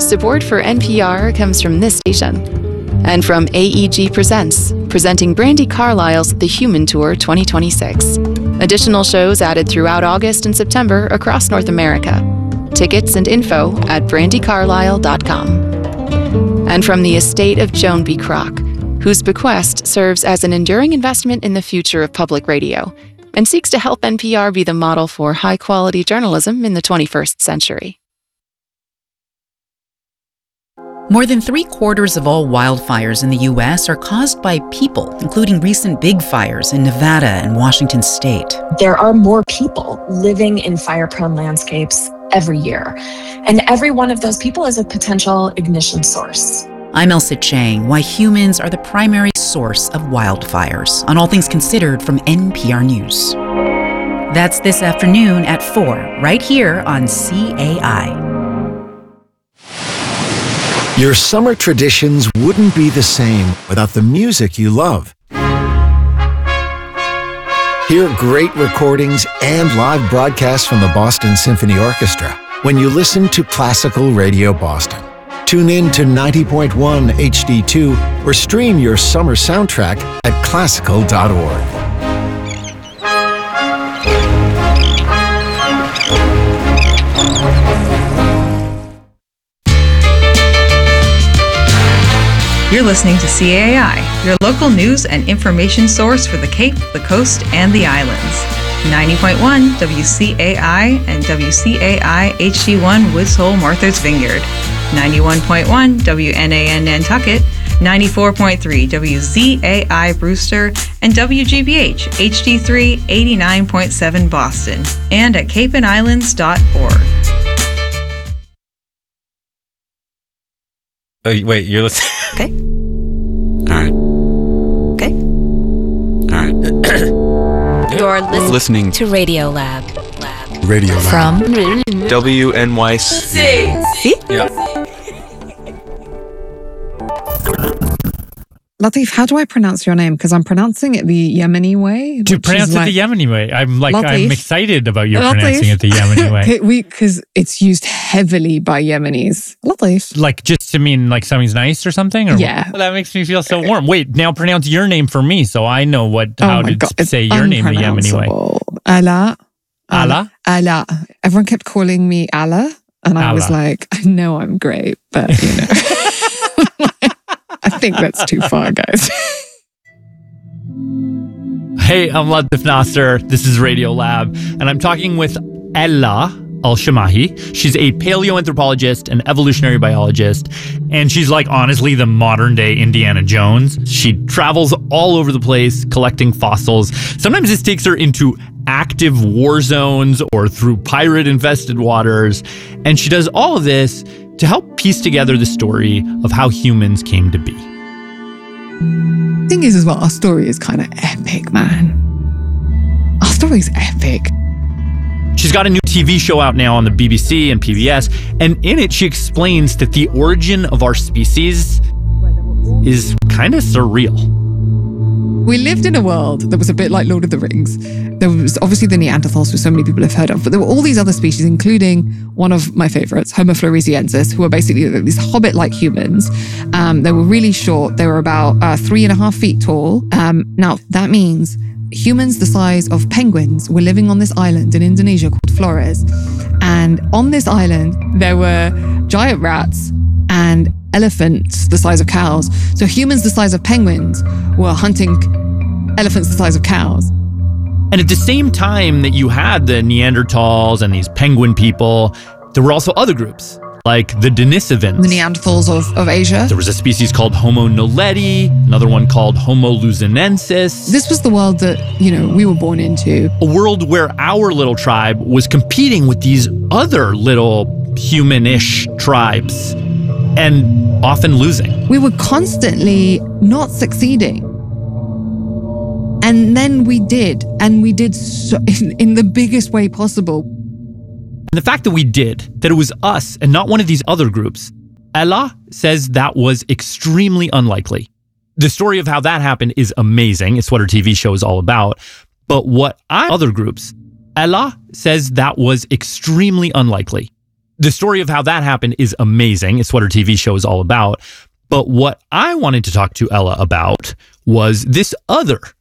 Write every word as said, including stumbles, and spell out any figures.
Support for N P R comes from this station and from A E G Presents, presenting Brandi Carlile's The Human Tour twenty twenty-six. Additional shows added throughout August and September across North America. Tickets and info at brandi carlile dot com. And from the estate of Joan B. Kroc, whose bequest serves as an enduring investment in the future of public radio and seeks to help N P R be the model for high-quality journalism in the twenty-first century. More than three-quarters of all wildfires in the U S are caused by people, including recent big fires in Nevada and Washington state. There are more people living in fire-prone landscapes every year, and every one of those people is a potential ignition source. I'm Elsa Chang, why humans are the primary source of wildfires, on All Things Considered from N P R News. That's this afternoon at four, right here on C A I. Your summer traditions wouldn't be the same without the music you love. Hear great recordings and live broadcasts from the Boston Symphony Orchestra when you listen to Classical Radio Boston. Tune in to ninety point one H D two or stream your summer soundtrack at classical dot org. You're listening to C A I, your local news and information source for the Cape, the Coast, and the Islands. ninety point one W C A I and W C A I H D one Woods Hole Martha's Vineyard, ninety-one point one W N A N Nantucket, ninety-four point three W Z A I Brewster, and W G B H H D three eighty-nine point seven Boston, and at cape and islands dot org. Oh, wait, you're listening? Okay. All right. Okay. All right. You're listening, listening to Radio Lab. Lab. Radio Lab. From W N Y C. See? Yeah. Latif, how do I pronounce your name? Because I'm pronouncing it the Yemeni way. To pronounce it like, the Yemeni way. I'm like, Latif. I'm excited about you Latif. pronouncing it the Yemeni way. Because it's used heavily by Yemenis. Latif. Like, just to mean like something's nice or something? Or yeah. Well, that makes me feel so warm. Wait, now pronounce your name for me so I know what Oh how my to God, it's say your name the Yemeni way. Allah. Allah? Allah. Everyone kept calling me Allah. And I Allah. was like, I know I'm great, but you know. I think that's too far, guys. Hey, I'm Latif Nasser. This is Radio Lab, and I'm talking with Ella Al-Shamahi. She's a paleoanthropologist and evolutionary biologist, and she's like honestly the modern day Indiana Jones. She travels all over the place collecting fossils. Sometimes this takes her into active war zones or through pirate-infested waters, and she does all of this to help piece together the story of how humans came to be. Thing is as well, our story is kind of epic, man. Our story's epic. She's got a new T V show out now on the B B C and P B S, and in it she explains that the origin of our species is kind of surreal. We lived in a world that was a bit like Lord of the Rings. There was obviously the Neanderthals, who so many people have heard of, but there were all these other species, including one of my favorites, Homo floresiensis, who were basically these hobbit-like humans. Um, they were really short. They were about uh, three and a half feet tall. Um, now, that means humans the size of penguins were living on this island in Indonesia called Flores. And on this island, there were giant rats and elephants the size of cows. So humans the size of penguins were hunting elephants the size of cows. And at the same time that you had the Neanderthals and these penguin people, there were also other groups, like the Denisovans. The Neanderthals of, of Asia. There was a species called Homo naledi, another one called Homo luzonensis. This was the world that, you know, we were born into. A world where our little tribe was competing with these other little human-ish tribes, and often losing. We were constantly not succeeding. And then we did, and we did so, in, in the biggest way possible. And the fact that we did, that it was us and not one of these other groups, Ella says that was extremely unlikely. The story of how that happened is amazing. It's what her T V show is all about. But what I, other groups, Ella says that was extremely unlikely. the story of how that happened is amazing. It's what her T V show is all about. But what I wanted to talk to Ella about was this other